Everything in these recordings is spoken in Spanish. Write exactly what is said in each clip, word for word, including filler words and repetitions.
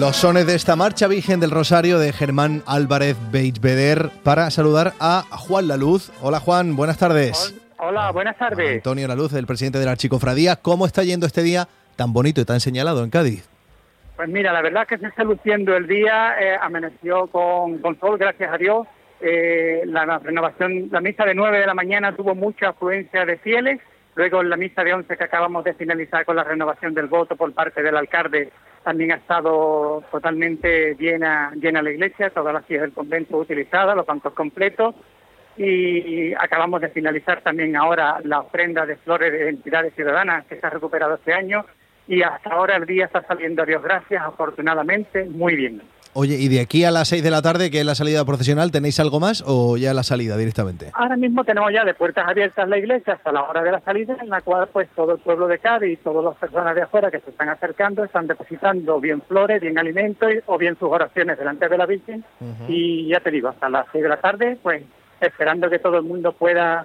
Los sones de esta marcha Virgen del Rosario de Germán Álvarez Beigbeder para saludar a Juan Laluz. Hola Juan, buenas tardes. Hola, buenas tardes. Antonio Laluz, el presidente de la Archicofradía. ¿Cómo está yendo este día tan bonito y tan señalado en Cádiz? Pues mira, la verdad es que se está luciendo el día, eh, amaneció con, con sol, gracias a Dios. Eh, la, la renovación, la misa de nueve de la mañana tuvo mucha afluencia de fieles. Luego la misa de once que acabamos de finalizar con la renovación del voto por parte del alcalde también ha estado totalmente llena llena la iglesia, todas las sillas del convento utilizadas, los bancos completos, y acabamos de finalizar también ahora la ofrenda de flores de entidades ciudadanas que se ha recuperado este año, y hasta ahora el día está saliendo, a Dios gracias, afortunadamente, muy bien. Oye, ¿y de aquí a las seis de la tarde, que es la salida procesional, tenéis algo más o ya la salida directamente? Ahora mismo tenemos ya de puertas abiertas la iglesia hasta la hora de la salida, en la cual pues todo el pueblo de Cádiz y todas las personas de afuera que se están acercando están depositando bien flores, bien alimentos o bien sus oraciones delante de la Virgen. Uh-huh. Y ya te digo, hasta las seis de la tarde, pues esperando que todo el mundo pueda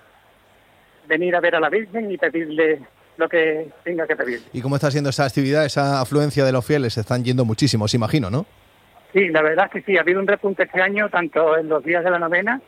venir a ver a la Virgen y pedirle lo que tenga que pedir. ¿Y cómo está siendo esa actividad, esa afluencia de los fieles? Se están yendo muchísimos, imagino, ¿no? Sí, la verdad es que sí, ha habido un repunte este año, tanto en los días de la novena,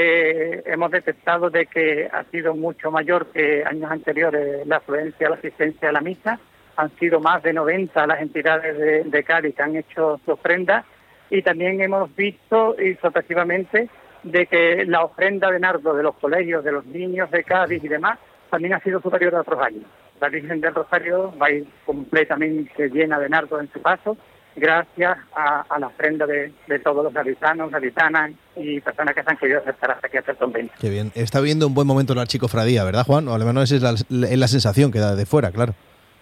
eh, hemos detectado de que ha sido mucho mayor que años anteriores la afluencia, la asistencia a la misa. Han sido más de noventa las entidades de, de Cádiz que han hecho su ofrenda, y también hemos visto, y sorpresivamente, de que la ofrenda de nardo de los colegios, de los niños de Cádiz y demás, también ha sido superior a otros años. La Virgen del Rosario va a ir completamente llena de nardo en su paso, gracias a, a la ofrenda de, de todos los gaditanos, gaditanas y personas que se han querido acercar hasta aquí hasta el convento. Qué bien. Está viendo un buen momento la Archicofradía, ¿verdad, Juan? O al menos es la, es la sensación que da de fuera, claro.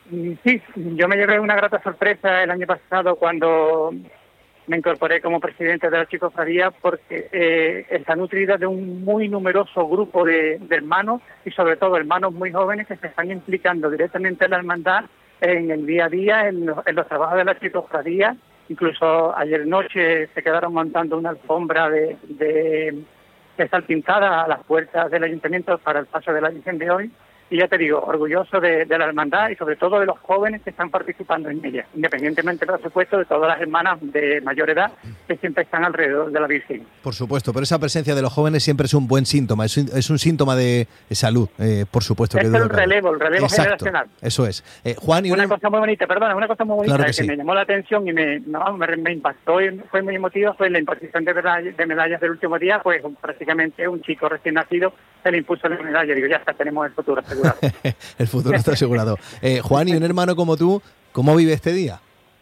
Sí, yo me llevé una grata sorpresa el año pasado cuando me incorporé como presidente de la Archicofradía, porque eh, está nutrida de un muy numeroso grupo de, de hermanos, y sobre todo hermanos muy jóvenes que se están implicando directamente en la hermandad en el día a día, en los, en los trabajos de la Archicofradía. Incluso ayer noche se quedaron montando una alfombra de, de, de sal pintada a las puertas del ayuntamiento para el paso de la Virgen de hoy. Y ya te digo, orgulloso de, de la hermandad y sobre todo de los jóvenes que están participando en ella, independientemente, por supuesto, de todas las hermanas de mayor edad que siempre están alrededor de la Virgen. Por supuesto, pero esa presencia de los jóvenes siempre es un buen síntoma, es un, es un síntoma de, de salud, eh, por supuesto. Es que el relevo, el relevo Exacto, generacional. Eso es. Eh, Juan, y una, una cosa muy bonita, perdona, una cosa muy bonita claro que, que, sí. me llamó la atención y me, no, me, me impactó y fue muy emotivo, fue la imposición de medallas, de medallas del último día, pues prácticamente un chico recién nacido se le impuso la medalla. Digo, ya está, tenemos el futuro asegurado. El futuro está asegurado. Eh, Juan, y un hermano como tú, ¿cómo vive este día?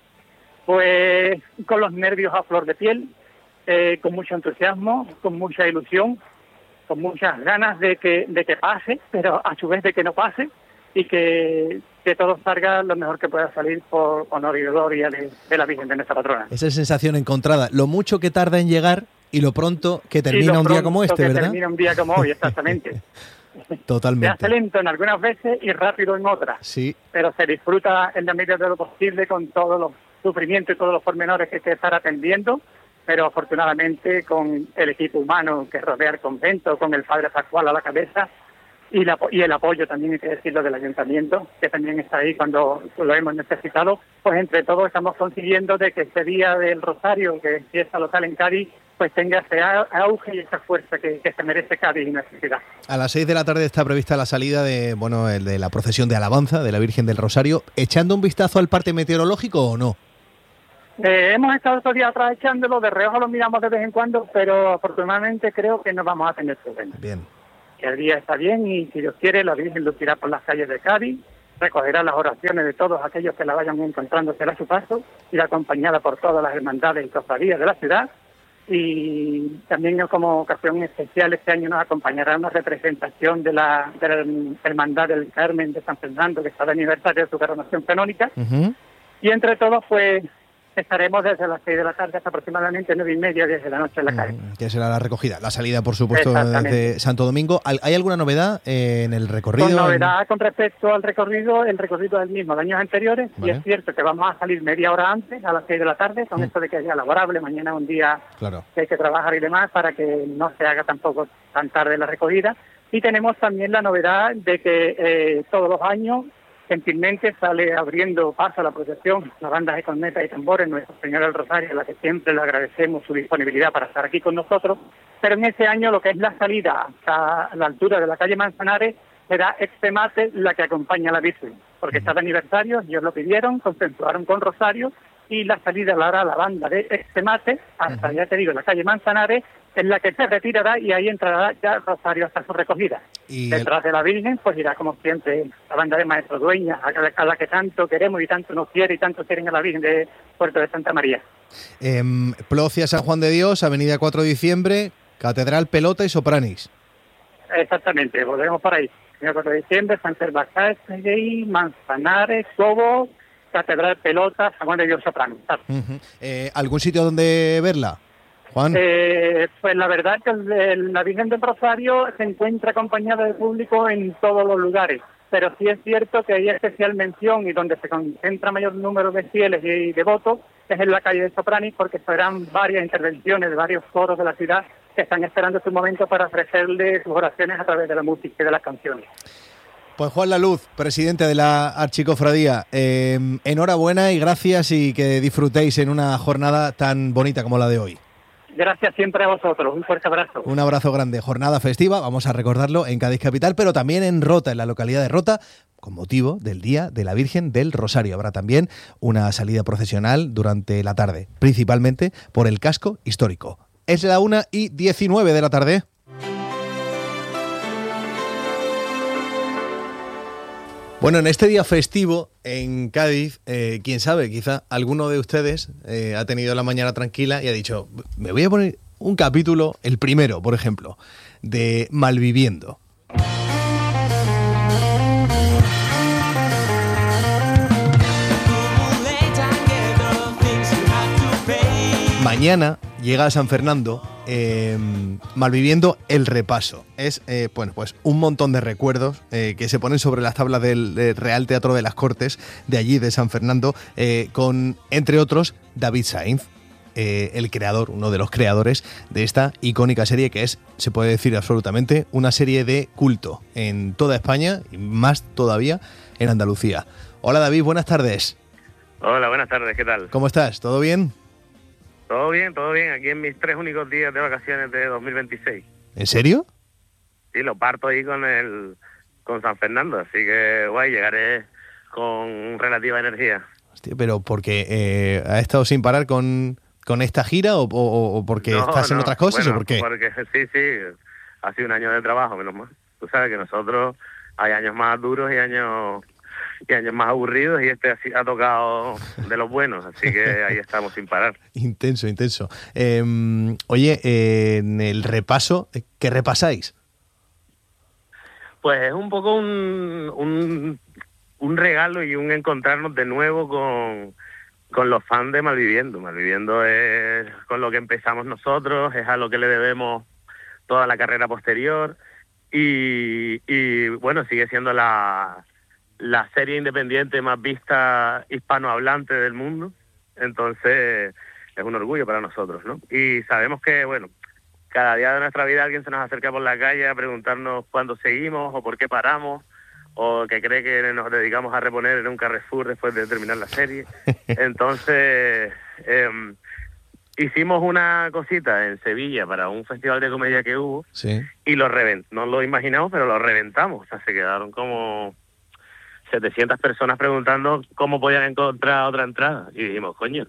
Pues con los nervios a flor de piel, eh, con mucho entusiasmo, con mucha ilusión, con muchas ganas de que de que pase, pero a su vez de que no pase, y que, que todo salga lo mejor que pueda salir por honor y gloria de, de la Virgen de nuestra patrona. Esa sensación encontrada, lo mucho que tarda en llegar y lo pronto que termina sí, un día como este, que ¿verdad? termina un día como hoy, exactamente. Totalmente. Se hace lento en algunas veces y rápido en otras. Sí. Pero se disfruta en la medida de lo posible con todos los sufrimientos y todos los pormenores que hay que estar atendiendo, pero afortunadamente con el equipo humano que rodea el convento, con el padre Pascual a la cabeza, y, la, y el apoyo también, hay que decirlo, del ayuntamiento, que también está ahí cuando lo hemos necesitado, pues entre todos estamos consiguiendo de que este día del Rosario, que es fiesta local en Cádiz, pues tenga ese auge y esa fuerza que, que se merece Cádiz y necesidad. A las seis de la tarde está prevista la salida de, bueno, el de la procesión de alabanza de la Virgen del Rosario. ¿Echando un vistazo al parte meteorológico o no? Eh, hemos estado estos días atrás echándolo, de reojo lo miramos de vez en cuando, pero afortunadamente creo que no vamos a tener problemas. Bien. Que el día está bien y si Dios quiere la Virgen lucirá por las calles de Cádiz, recogerá las oraciones de todos aquellos que la vayan encontrando a su paso, y acompañada por todas las hermandades y cofradías de la ciudad. Y también como ocasión especial este año nos acompañará una representación de la, de la Hermandad del Carmen de San Fernando, que está de aniversario de su coronación canónica. Uh-huh. Y entre todos, pues, estaremos desde las seis de la tarde hasta aproximadamente nueve y media desde la noche en la calle. Mm, que será la recogida, la salida, por supuesto, desde Santo Domingo. ¿Hay alguna novedad en el recorrido? Con novedad en... con respecto al recorrido, el recorrido es el mismo de años anteriores, vale. Y es cierto que vamos a salir media hora antes, a las seis de la tarde, con mm. esto de que haya laborable, mañana es un día claro. que hay que trabajar y demás, para que no se haga tampoco tan tarde la recogida. Y tenemos también la novedad de que eh, todos los años Gentilmente sale abriendo paso a la procesión la banda de cornetas y tambores, Nuestra Señora del Rosario, a la que siempre le agradecemos su disponibilidad para estar aquí con nosotros, pero en ese año lo que es la salida hasta la altura de la calle Manzanares será Extremate la que acompaña a la Virgen, porque está de aniversario, ellos lo pidieron, consensuaron con Rosario, y la salida la hará la banda de Extremate hasta, ya te digo, la calle Manzanares, en la que se retirará y ahí entrará ya Rosario hasta su recogida. Y detrás el... de la Virgen, pues irá como siempre la banda de Maestro Dueñas, a la, a la que tanto queremos y tanto nos quiere y tanto quieren a la Virgen de Puerto de Santa María. Eh, Plocia, San Juan de Dios, Avenida cuatro de diciembre, Catedral, Pelota y Sopranis. Exactamente, volvemos por ahí. cuatro de diciembre, San Sebastián, Manzanares, Cobo, Catedral, Pelota, San Juan de Dios, Sopranis. Uh-huh. Eh, ¿Algún sitio donde verla, Juan? Eh, pues la verdad que el, la Virgen del Rosario se encuentra acompañada de público en todos los lugares, pero sí es cierto que hay especial mención y donde se concentra mayor número de fieles y devotos es en la calle de Sopranis, porque serán varias intervenciones de varios coros de la ciudad que están esperando su momento para ofrecerle sus oraciones a través de la música y de las canciones. Pues Juan Laluz, presidente de la Archicofradía, eh, enhorabuena y gracias, y que disfrutéis en una jornada tan bonita como la de hoy. Gracias siempre a vosotros, un fuerte abrazo. Un abrazo grande. Jornada festiva, vamos a recordarlo, en Cádiz capital, pero también en Rota, en la localidad de Rota, con motivo del Día de la Virgen del Rosario. Habrá también una salida procesional durante la tarde, principalmente por el casco histórico. Es la una y diecinueve de la tarde. Bueno, en este día festivo en Cádiz, eh, quién sabe, quizá alguno de ustedes eh, ha tenido la mañana tranquila y ha dicho, me voy a poner un capítulo, el primero, por ejemplo, de Malviviendo. Mañana llega a San Fernando eh, Malviviendo el repaso. Es eh, bueno, pues un montón de recuerdos eh, que se ponen sobre las tablas del, del Real Teatro de las Cortes de allí, de San Fernando, eh, con, entre otros, David Sainz, eh, el creador, uno de los creadores de esta icónica serie que es, se puede decir absolutamente, una serie de culto en toda España y más todavía en Andalucía. Hola David, buenas tardes. Hola, buenas tardes, ¿qué tal? ¿Cómo estás? ¿Todo bien? Todo bien, todo bien. Aquí en mis tres únicos días de vacaciones de dos mil veintiséis. ¿En serio? Sí, lo parto ahí con el con San Fernando, así que guay, llegaré con relativa energía. Hostia, pero porque eh, ha estado sin parar con, con esta gira o, o, o porque no, estás en no. otras cosas, bueno, o por qué? Porque sí, sí, ha sido un año de trabajo, menos mal. Tú sabes que nosotros hay años más duros y años y años más aburridos, y este ha tocado de los buenos, así que ahí estamos sin parar. Intenso, intenso. Eh, oye, eh, en el repaso, ¿qué repasáis? Pues es un poco un, un, un regalo y un encontrarnos de nuevo con, con los fans de Malviviendo. Malviviendo es con lo que empezamos nosotros, es a lo que le debemos toda la carrera posterior, y, y bueno, sigue siendo la... la serie independiente más vista hispanohablante del mundo, entonces es un orgullo para nosotros, ¿no? Y sabemos que, bueno, cada día de nuestra vida alguien se nos acerca por la calle a preguntarnos cuándo seguimos o por qué paramos, o que cree que nos dedicamos a reponer en un Carrefour después de terminar la serie. Entonces, eh, hicimos una cosita en Sevilla para un festival de comedia que hubo, sí, y lo reventamos, no lo imaginamos, pero lo reventamos, o sea, se quedaron como setecientas personas preguntando cómo podían encontrar otra entrada, y dijimos, coño,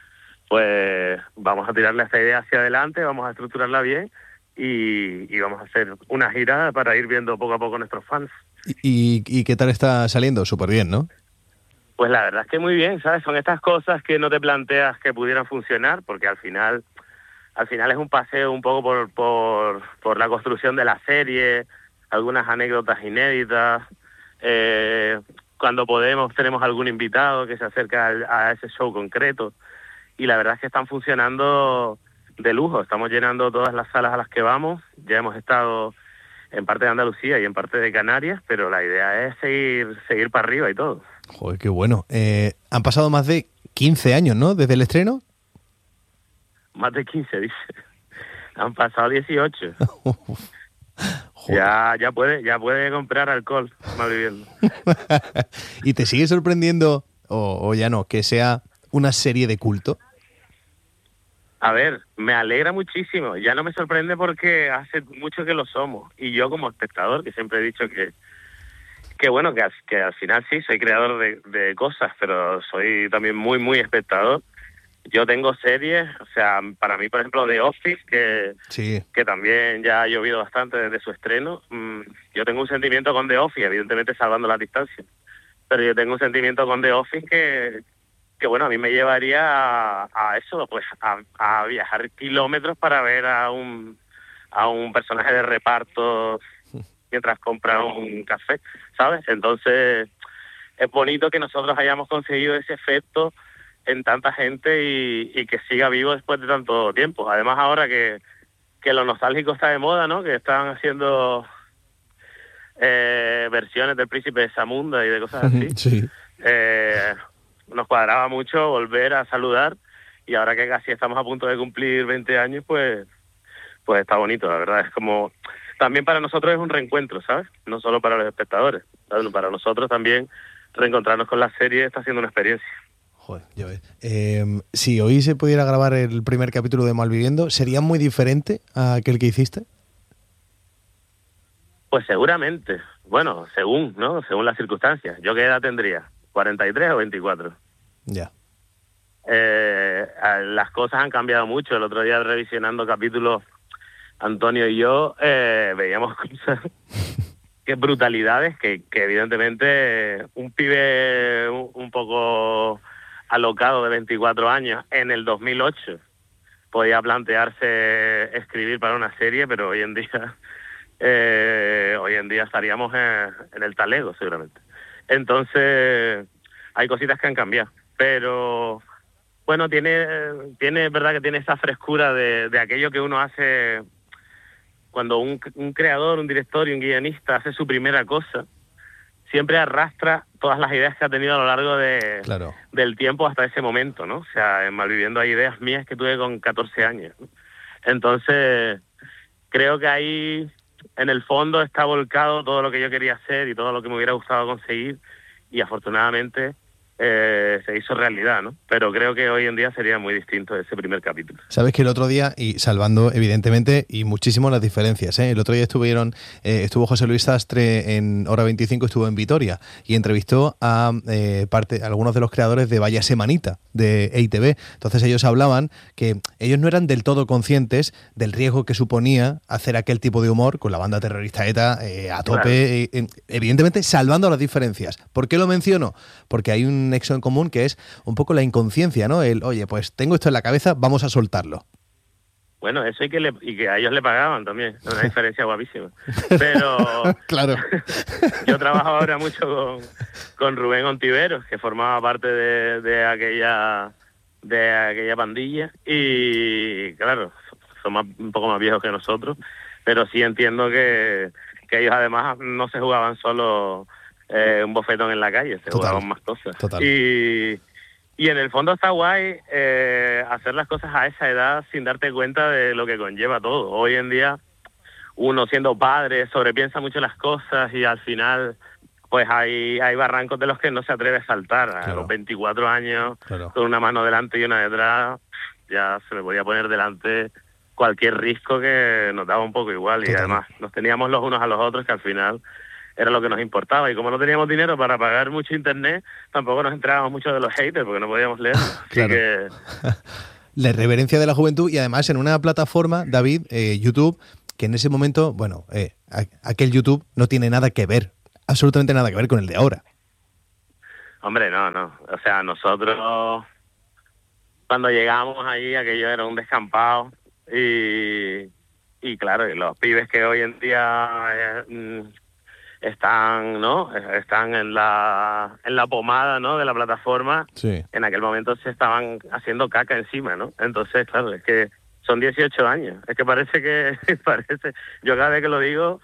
pues vamos a tirarle esta idea hacia adelante, vamos a estructurarla bien y, y vamos a hacer una gira para ir viendo poco a poco nuestros fans. ¿Y, y, y qué tal está saliendo? Súper bien, ¿no? Pues la verdad es que muy bien, ¿sabes? Son estas cosas que no te planteas que pudieran funcionar, porque al final al final es un paseo un poco por, por, por la construcción de la serie, algunas anécdotas inéditas. Eh, cuando podemos tenemos algún invitado que se acerca a, a ese show concreto, y la verdad es que están funcionando de lujo. Estamos llenando todas las salas a las que vamos. Ya hemos estado en parte de Andalucía y en parte de Canarias, pero la idea es seguir seguir para arriba y todo. Joder, qué bueno. Eh, han pasado más de quince años, ¿no? Desde el estreno. Más de quince, dice. Han pasado dieciocho. Ya, ya puede, ya puede comprar alcohol Malviviendo. ¿Y te sigue sorprendiendo, o, o ya no, que sea una serie de culto? A ver, me alegra muchísimo. Ya no me sorprende porque hace mucho que lo somos. Y yo como espectador, que siempre he dicho que, que bueno, que, al- que al final sí, soy creador de, de cosas, pero soy también muy, muy espectador. Yo tengo series, o sea, para mí, por ejemplo, The Office, que, Sí. que también ya ha llovido bastante desde su estreno. Mm, yo tengo un sentimiento con The Office, evidentemente salvando las distancias, pero yo tengo un sentimiento con The Office que, que bueno, a mí me llevaría a, a eso, pues a, a viajar kilómetros para ver a un, a un personaje de reparto mientras compra un café, ¿sabes? Entonces, es bonito que nosotros hayamos conseguido ese efecto en tanta gente y, y que siga vivo después de tanto tiempo. Además, ahora que, que lo nostálgico está de moda, ¿no? Que están haciendo eh, versiones del Príncipe de Zamunda y de cosas así. Sí. Eh, nos cuadraba mucho volver a saludar y ahora que casi estamos a punto de cumplir veinte años, pues pues está bonito, la verdad. Es como, también para nosotros es un reencuentro, ¿sabes? No solo para los espectadores, ¿sabes? Para nosotros también reencontrarnos con la serie está siendo una experiencia. Joder, ya ves. Eh, si hoy se pudiera grabar el primer capítulo de Malviviendo, ¿sería muy diferente a aquel que hiciste? Pues seguramente, bueno, según, ¿no? Según las circunstancias. ¿Yo qué edad tendría? ¿cuarenta y tres o veinticuatro? Ya. Eh, las cosas han cambiado mucho. El otro día revisionando capítulos, Antonio y yo eh, veíamos cosas, que brutalidades, que, que evidentemente un pibe un, un poco alocado de veinticuatro años en el dos mil ocho podía plantearse escribir para una serie, pero hoy en día eh, hoy en día estaríamos en, en el talego seguramente. Entonces hay cositas que han cambiado, pero bueno, tiene tiene es verdad que tiene esa frescura de, de aquello que uno hace cuando un, un creador, un director y un guionista hace su primera cosa. Siempre arrastra todas las ideas que ha tenido a lo largo de, Claro. del tiempo hasta ese momento, ¿no? O sea, en Malviviendo hay ideas mías que tuve con catorce años, ¿no? Entonces, creo que ahí, en el fondo, está volcado todo lo que yo quería hacer y todo lo que me hubiera gustado conseguir, y afortunadamente eh, se hizo realidad, ¿no? Pero creo que hoy en día sería muy distinto ese primer capítulo. Sabes que el otro día, y salvando evidentemente y muchísimo las diferencias, ¿eh? El otro día estuvieron, eh, estuvo José Luis Sastre en Hora veinticinco, estuvo en Vitoria y entrevistó a eh, parte, a algunos de los creadores de Vaya Semanita, de E I Te Be. Entonces ellos hablaban que ellos no eran del todo conscientes del riesgo que suponía hacer aquel tipo de humor con la banda terrorista ETA eh, a tope, Claro. eh, eh, evidentemente salvando las diferencias. ¿Por qué lo menciono? Porque hay un nexo en común que es un poco la inconsciencia, ¿no? El, oye, pues tengo esto en la cabeza, vamos a soltarlo. Bueno, eso y que, le, y que a ellos le pagaban también, una diferencia guapísima. Pero Claro. yo trabajo ahora mucho con, con Rubén Ontiveros, que formaba parte de, de aquella de aquella pandilla, y claro, son más, un poco más viejos que nosotros, pero sí entiendo que, que ellos además no se jugaban solo eh, un bofetón en la calle, se Total. jugaban más cosas. Total. Y Y en el fondo está guay eh, hacer las cosas a esa edad sin darte cuenta de lo que conlleva todo. Hoy en día uno siendo padre sobrepiensa mucho las cosas y al final pues hay hay barrancos de los que no se atreve a saltar. A Claro. los veinticuatro años, Claro. con una mano delante y una detrás, ya se me podía poner delante cualquier risco que nos daba un poco igual. Total. Y además nos teníamos los unos a los otros, que al final era lo que nos importaba, y como no teníamos dinero para pagar mucho internet, tampoco nos enterábamos mucho de los haters porque no podíamos leer. Así Claro. que La irreverencia de la juventud y además en una plataforma, David, eh, YouTube, que en ese momento, bueno, eh, a- aquel YouTube no tiene nada que ver, absolutamente nada que ver con el de ahora. hombre, no, no. O sea, nosotros cuando llegamos allí, aquello era un descampado y, y claro, y los pibes que hoy en día eh, mm, están, ¿no? Están en la en la pomada, ¿no? De la plataforma. Sí. En aquel momento se estaban haciendo caca encima, ¿no? Entonces, claro, es que son dieciocho años. Es que parece que parece. Yo cada vez que lo digo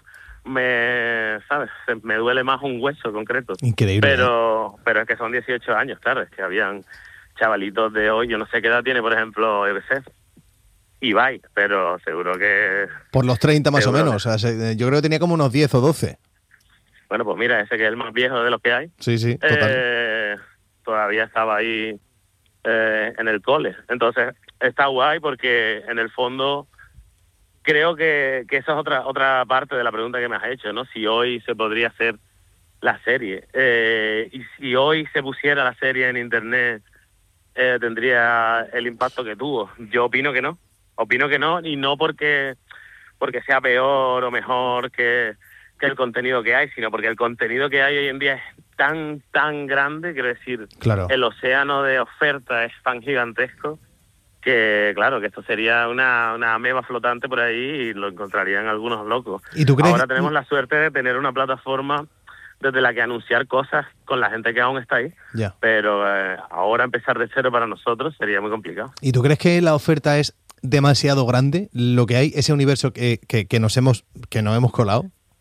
me, ¿sabes? Se- Me duele más un hueso concreto. Increíble. ¿eh? Pero, pero es que son dieciocho años, claro, es que habían chavalitos de hoy, yo no sé qué edad tiene, por ejemplo, yo qué sé, Ibai, pero seguro que... Por los treinta más seguro o menos, que... o sea, se, yo creo que tenía como unos diez o doce. Bueno, pues mira, ese que es el más viejo de los que hay, Sí, sí, total. eh, todavía estaba ahí eh, en el cole. Entonces, está guay porque en el fondo creo que, que esa es otra otra parte de la pregunta que me has hecho, ¿no? Si hoy se podría hacer la serie. Eh, y si hoy se pusiera la serie en internet, eh, ¿tendría el impacto que tuvo? Yo opino que no. Opino que no, y no porque, porque sea peor o mejor que... que el contenido que hay, sino porque el contenido que hay hoy en día es tan, tan grande, quiero decir, claro. El océano de oferta es tan gigantesco que, claro, que esto sería una, una ameba flotante por ahí y lo encontrarían algunos locos. ¿Y tú crees? Ahora tenemos la suerte de tener una plataforma desde la que anunciar cosas con la gente que aún está ahí, ya. Pero eh, ahora empezar de cero para nosotros sería muy complicado. ¿Y tú crees que la oferta es demasiado grande, lo que hay, ese universo que, que, que nos hemos que nos hemos colado?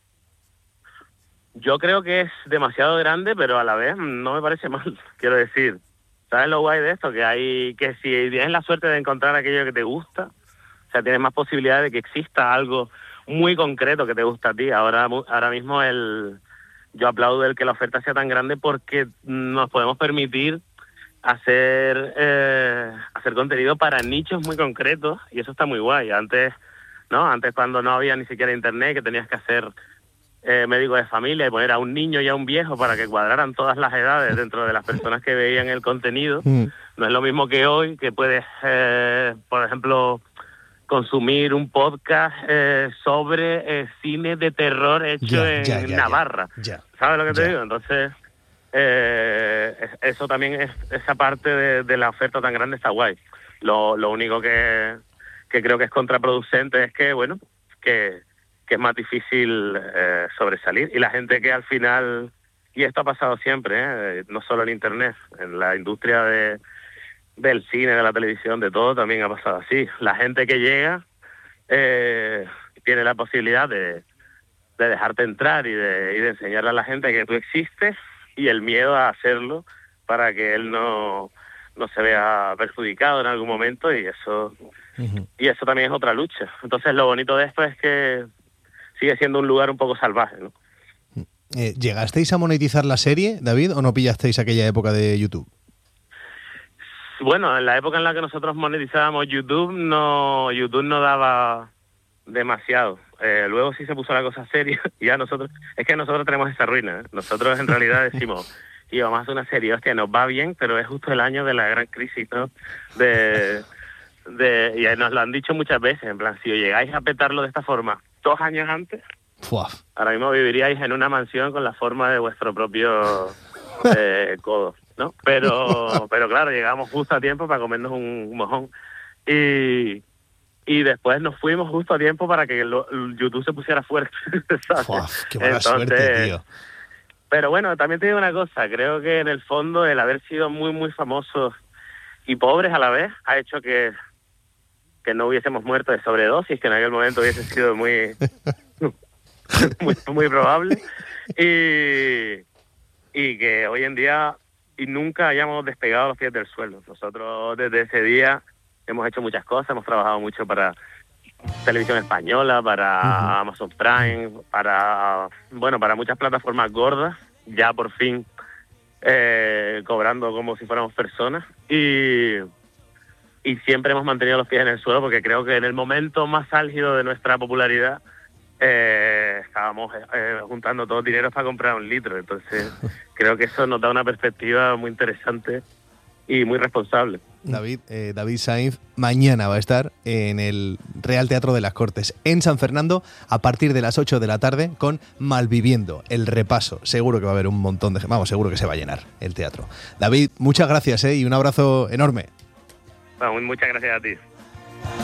Yo creo que es demasiado grande, pero a la vez no me parece mal, quiero decir. ¿Sabes lo guay de esto? Que hay que si tienes la suerte de encontrar aquello que te gusta, o sea, tienes más posibilidad de que exista algo muy concreto que te gusta a ti. Ahora ahora mismo el yo aplaudo el que la oferta sea tan grande porque nos podemos permitir hacer eh, hacer contenido para nichos muy concretos y eso está muy guay. Antes, ¿no? Antes cuando no había ni siquiera internet, que tenías que hacer Eh, médico de familia y poner a un niño y a un viejo para que cuadraran todas las edades dentro de las personas que veían el contenido. Mm. No es lo mismo que hoy, que puedes, eh, por ejemplo, consumir un podcast eh, sobre eh, cine de terror hecho ya, en ya, ya, Navarra. Ya, ¿Sabes lo que te ya. digo? Entonces, eh, eso también, es esa parte de, de la oferta tan grande está guay. Lo, lo único que, que creo que es contraproducente es que, bueno, que... que es más difícil eh, sobresalir. Y la gente que al final, y esto ha pasado siempre, ¿eh? No solo en Internet, en la industria de, del cine, de la televisión, de todo, también ha pasado así. La gente que llega eh, tiene la posibilidad de, de dejarte entrar y de, y de enseñarle a la gente que tú existes y el miedo a hacerlo para que él no, no se vea perjudicado en algún momento y eso, uh-huh. y eso también es otra lucha. Entonces lo bonito de esto es que sigue siendo un lugar un poco salvaje, ¿no? Eh, ¿Llegasteis a monetizar la serie, David, o no pillasteis aquella época de YouTube? Bueno, en la época en la que nosotros monetizábamos YouTube, no YouTube no daba demasiado. Eh, luego sí se puso la cosa seria y ya nosotros... Es que nosotros tenemos esa ruina, ¿eh? Nosotros en realidad decimos, y vamos a hacer una serie, hostia, nos va bien, pero es justo el año de la gran crisis, ¿no? De... de y nos lo han dicho muchas veces, en plan, si llegáis a petarlo de esta forma dos años antes, Fuaf. ahora mismo viviríais en una mansión con la forma de vuestro propio eh, codo, ¿no? Pero pero claro, llegamos justo a tiempo para comernos un mojón y, y después nos fuimos justo a tiempo para que lo, YouTube se pusiera fuerte, ¿sabes? Fuaf, qué mala Entonces, suerte, tío. Pero bueno, también te digo una cosa, creo que en el fondo el haber sido muy, muy famosos y pobres a la vez ha hecho que que no hubiésemos muerto de sobredosis, que en aquel momento hubiese sido muy muy, muy probable, y, y que hoy en día y nunca hayamos despegado los pies del suelo. Nosotros desde ese día hemos hecho muchas cosas, hemos trabajado mucho para Televisión Española, para uh-huh. Amazon Prime, para bueno para muchas plataformas gordas, ya por fin eh, cobrando como si fuéramos personas, y y siempre hemos mantenido los pies en el suelo porque creo que en el momento más álgido de nuestra popularidad eh, estábamos eh, juntando todo el dinero para comprar un litro. Entonces creo que eso nos da una perspectiva muy interesante y muy responsable. David, eh, David Sainz mañana va a estar en el Real Teatro de las Cortes en San Fernando a partir de las ocho de la tarde con Malviviendo, el repaso. Seguro que va a haber un montón de... Vamos, seguro que se va a llenar el teatro. David, muchas gracias, ¿eh? Y un abrazo enorme. Bueno, muchas gracias a ti.